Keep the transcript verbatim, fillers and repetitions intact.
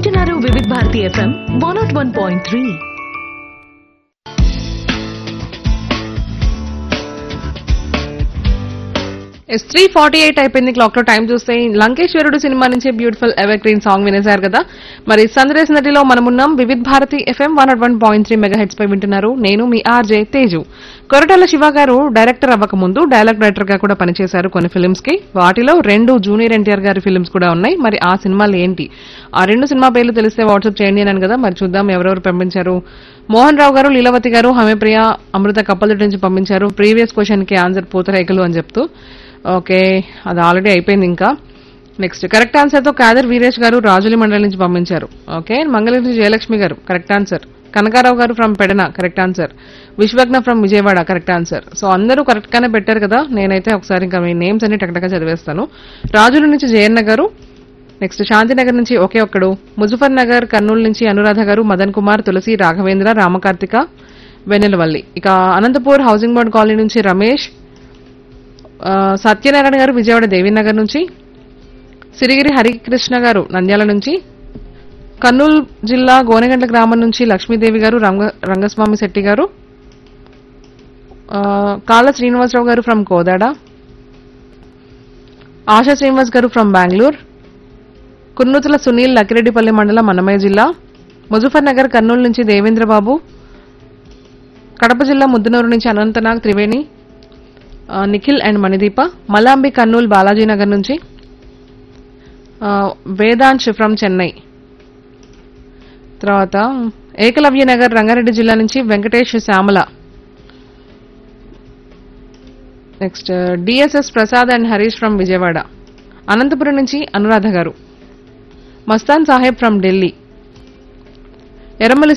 వింటున్నారు వివిధ Bharati FM one not one point three. Yes three forty eight అయిపోయింది clock లో. టైం చూస్తే లంకేశ్వరుడు సినిమా నుంచి బ్యూటిఫుల్ ఎవర్ గ్రీన్ సాంగ్ వినేశారు కదా. మరి సందరేశ్ నదిలో మనమున్నాం Vividh Bharati FM one not one point three mega heads పై వింటున్నారు. నేను మీ ఆర్జే తేజు. కొరటాల శివ గారు డైరెక్టర్ అవ్వక ముందు డైలాగ్ రైటర్ గా కూడా పనిచేశారు కొన్ని ఫిల్మ్స్ కి. వాటిలో రెండు జూనియర్ ఎన్టీఆర్ గారి ఫిల్మ్స్ కూడా ఉన్నాయి. మరి ఆ సినిమాలు ఏంటి, ఆ రెండు సినిమా పేర్లు తెలిస్తే వాట్సాప్ చేయండి అన్నాను కదా. మరి చూద్దాం ఎవరెవరు పంపించారు. మోహన్ రావు గారు, లీలావతి గారు, హమేప్రియ, అమృత కప్పలదొడ్డి నుంచి పంపించారు. ప్రీవియస్ క్వశ్చన్ కి ఆన్సర్ పూతరేఖలు అని చెప్తూ. ఓకే, అది ఆల్రెడీ అయిపోయింది. ఇంకా నెక్స్ట్ కరెక్ట్ ఆన్సర్ తో కాదర్ వీరేష్ గారు రాజులి మండలి నుంచి పంపించారు. ఓకే, మంగళగిరి జయలక్ష్మి గారు కరెక్ట్ ఆన్సర్. కనకారావు గారు from Pedana correct answer. Vishwagna from Vijayawada correct answer. So అందరూ కరెక్ట్ గానే పెట్టారు కదా. నేనైతే ఒకసారి ఇంకా మీ నేమ్స్ అన్ని టక్టగా చదివేస్తాను. రాజుల నుంచి జయన్న గారు, నెక్స్ట్ శాంతినగర్ నుంచి ఒకే ఒక్కడు, ముజఫర్ నగర్ కర్నూలు నుంచి అనురాధ గారు, మదన్ కుమార్, తులసి, రాఘవేంద్ర, రామకార్తిక, వెన్నెలవల్లి. ఇక అనంతపూర్ హౌసింగ్ బోర్డ్ కాలనీ నుంచి రమేష్, సత్యనారాయణ గారు విజయవాడ దేవీనగర్ నుంచి, సిరిగిరి హరికృష్ణ గారు నంద్యాల నుంచి, కర్నూలు జిల్లా గోనెగండ్ల గ్రామం నుంచి లక్ష్మీదేవి గారు, రంగ రంగస్వామి శెట్టి గారు, కాళ్ళ శ్రీనివాసరావు గారు ఫ్రమ్ కోదాడ, ఆశా శ్రీనివాస్ గారు ఫ్రమ్ బెంగళూరు, కుర్నూతుల సునీల్ లక్కిరెడ్డిపల్లి మండలం అన్నమయ్య జిల్లా, ముజఫర్ నగర్ కర్నూలు నుంచి దేవేంద్రబాబు, కడప జిల్లా ముద్దనూరు నుంచి అనంతనాగ్ త్రివేణి, నిఖిల్ అండ్ మణిదీప, మలాంబి కర్నూలు బాలాజీనగర్ నుంచి, వేదాంశ్ ఫ్రమ్ చెన్నై, తర్వాత ఏకలవ్య నగర్ రంగారెడ్డి జిల్లా నుంచి Venkatesh Shyamala, next DSS Prasad and Harish from Vijayawada, Anantapuram నుంచి అనురాధ గారు, మస్తాన్ సాహెబ్ ఫ్రమ్ ఢిల్లీ, ఎర్రమల్లి